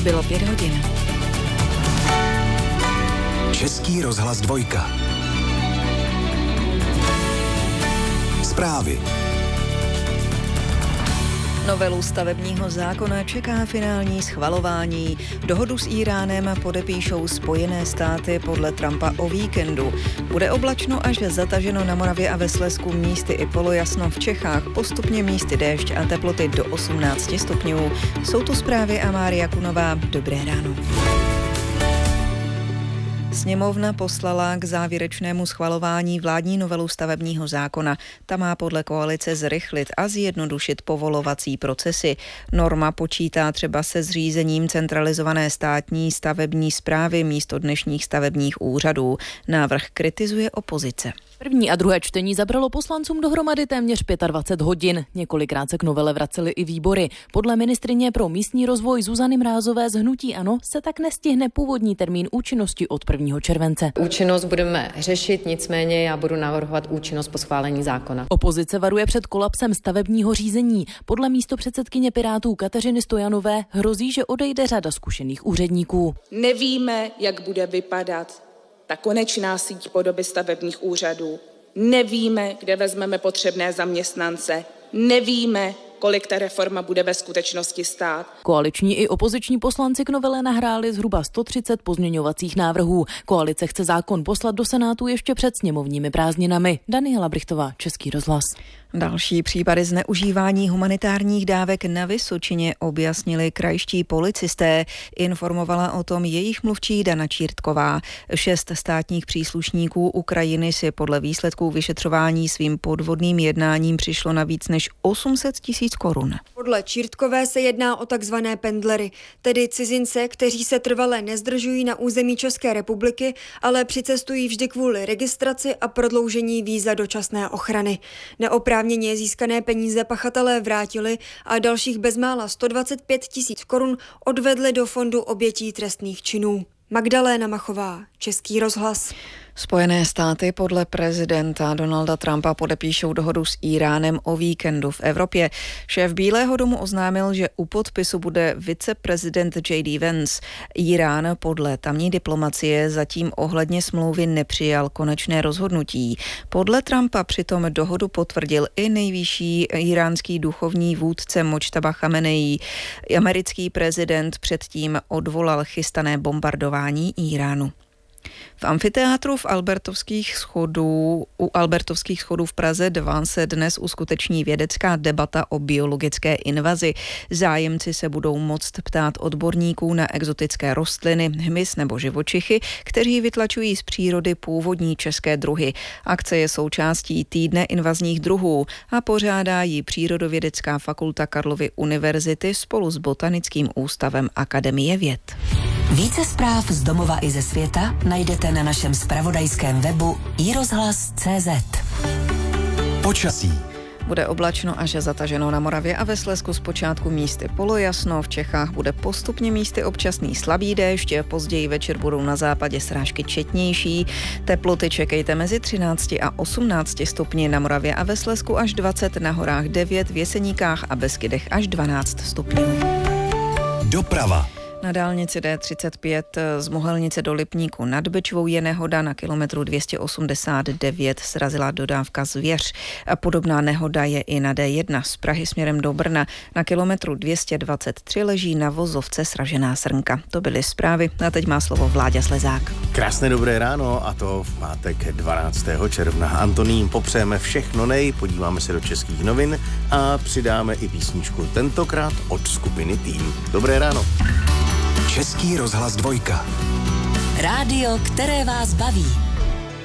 Bylo 5 hodin. Český rozhlas 2. Zprávy. Novelu stavebního zákona čeká finální schvalování. Dohodu s Íránem podepíšou Spojené státy podle Trumpa o víkendu. Bude oblačno až zataženo na Moravě a ve Slezsku, místy i polojasno, v Čechách postupně místy déšť a teploty do 18 stupňů. Jsou tu zprávy a Mária Kunová. Dobré ráno. Sněmovna poslala k závěrečnému schvalování vládní novelu stavebního zákona. Ta má podle koalice zrychlit a zjednodušit povolovací procesy. Norma počítá třeba se zřízením centralizované státní stavební správy místo dnešních stavebních úřadů. Návrh kritizuje opozice. První a druhé čtení zabralo poslancům dohromady téměř 25 hodin. Několikrát se k novele vracely i výbory. Podle ministryně pro místní rozvoj Zuzany Mrázové z hnutí ANO se tak nestihne původní termín účinnosti od 1. července. Účinnost budeme řešit, nicméně já budu navrhovat účinnost po schválení zákona. Opozice varuje před kolapsem stavebního řízení. Podle místopředsedkyně Pirátů Kateřiny Stojanové hrozí, že odejde řada zkušených úředníků. Nevíme, jak bude vypadat ta konečná síť podoby stavebních úřadů. Nevíme, kde vezmeme potřebné zaměstnance. Nevíme, kolik ta reforma bude ve skutečnosti stát. Koaliční i opoziční poslanci k novele nahráli zhruba 130 pozměňovacích návrhů. Koalice chce zákon poslat do Senátu ještě před sněmovními prázdninami. Daniela Brichtová, Český rozhlas. Další případy zneužívání humanitárních dávek na Vysočině objasnili krajští policisté. Informovala o tom jejich mluvčí Dana Čírtková. 6 státních příslušníků Ukrajiny si podle výsledků vyšetřování svým podvodným jednáním přišlo na víc než 800 000 korun. Podle Čírtkové se jedná o takzvané pendlery, tedy cizince, kteří se trvale nezdržují na území České republiky, ale přicestují vždy kvůli registraci a prodloužení víza dočasné ochrany. Neoprávněně získané peníze pachatelé vrátili a dalších bezmála 125 000 korun odvedli do fondu obětí trestných činů. Magdaléna Machová, Český rozhlas. Spojené státy podle prezidenta Donalda Trumpa podepíšou dohodu s Íránem o víkendu v Evropě. Šéf Bílého domu oznámil, že u podpisu bude viceprezident J.D. Vance. Írán podle tamní diplomacie zatím ohledně smlouvy nepřijal konečné rozhodnutí. Podle Trumpa přitom dohodu potvrdil i nejvyšší íránský duchovní vůdce Močtaba Chameneí. Americký prezident předtím odvolal chystané bombardování Íránu. V amfiteátru u Albertovských schodů v Praze 2 se dnes uskuteční vědecká debata o biologické invazi. Zájemci se budou moct ptát odborníků na exotické rostliny, hmyz nebo živočichy, kteří vytlačují z přírody původní české druhy. Akce je součástí týdne invazních druhů a pořádá ji Přírodovědecká fakulta Karlovy univerzity spolu s Botanickým ústavem Akademie věd. Více zpráv z domova i ze světa najdete na našem zpravodajském webu iRozhlas.cz. Počasí. Bude oblačno až zataženo na Moravě a ve Slezsku zpočátku místy polojasno, v Čechách bude postupně místy občasný slabý déšť, později večer budou na západě srážky četnější. Teploty čekejte mezi 13 a 18 stupni, na Moravě a ve Slezsku až 20, na horách 9, v Jeseníkách a Beskydech až 12 stupňů. Doprava. Na dálnici D35 z Mohelnice do Lipníku nad Bečvou je nehoda, na kilometru 289 srazila dodávka Zvěř. Podobná nehoda je i na D1 z Prahy směrem do Brna. Na kilometru 223 leží na vozovce sražená srnka. To byly zprávy a teď má slovo Vláďa Slezák. Krásné dobré ráno, a to v pátek 12. června. Antonín, popřejeme všechno podíváme se do českých novin a přidáme i písničku, tentokrát od skupiny Tým. Dobré ráno. Český rozhlas 2. Rádio, které vás baví.